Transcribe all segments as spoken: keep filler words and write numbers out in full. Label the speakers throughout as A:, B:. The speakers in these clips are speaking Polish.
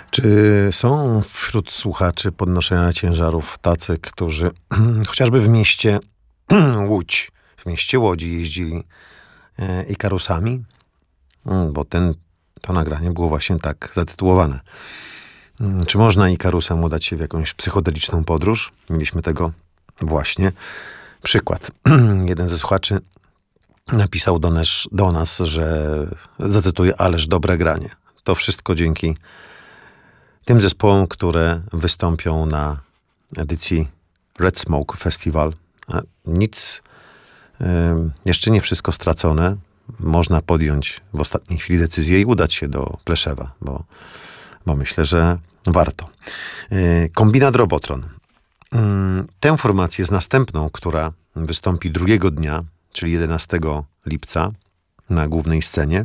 A: Czy są wśród słuchaczy podnoszenia ciężarów tacy, którzy chociażby w mieście Łódź, w mieście Łodzi jeździli e, Ikarusami? Mm, Bo ten, to nagranie było właśnie tak zatytułowane. Mm, Czy można Ikarusem udać się w jakąś psychodeliczną podróż? Mieliśmy tego właśnie przykład. Jeden ze słuchaczy napisał do nas, do nas, że zacytuję, ależ dobre granie. To wszystko dzięki tym zespołom, które wystąpią na edycji Red Smoke Festival. A nic, y, jeszcze nie wszystko stracone. Można podjąć w ostatniej chwili decyzję i udać się do Pleszewa, bo, bo myślę, że warto. Y, Kombinat Robotron. Y, tę formację z następną, która wystąpi drugiego dnia, czyli jedenastego lipca na głównej scenie,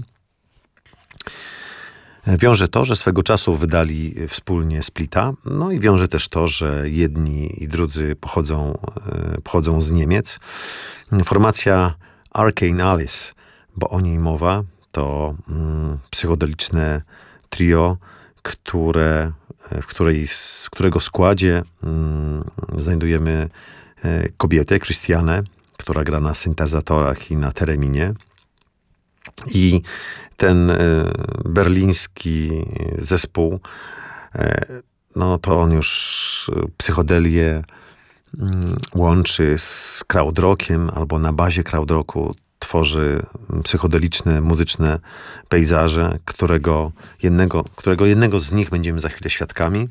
A: wiąże to, że swego czasu wydali wspólnie Splita, no i wiąże też to, że jedni i drudzy pochodzą, e, pochodzą z Niemiec. Formacja Arcane Alice, bo o niej mowa, to mm, psychodeliczne trio, które, w, której, w którego składzie mm, znajdujemy e, kobietę, Christianę, która gra na syntezatorach i na tereminie. I ten e, berliński zespół, e, no to on już psychodelię mm, łączy z krautrockiem albo na bazie krautrocku tworzy psychodeliczne, muzyczne pejzaże, którego jednego, którego jednego z nich będziemy za chwilę świadkami.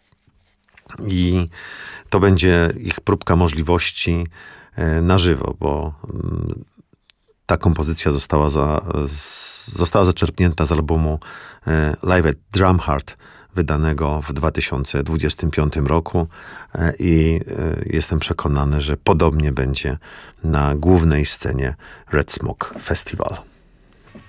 A: I to będzie ich próbka możliwości e, na żywo, bo mm, ta kompozycja została, za, z, została zaczerpnięta z albumu e, Live at Drumheart, wydanego w dwa tysiące dwudziestym piątym roku e, i e, jestem przekonany, że podobnie będzie na głównej scenie Red Smoke Festival.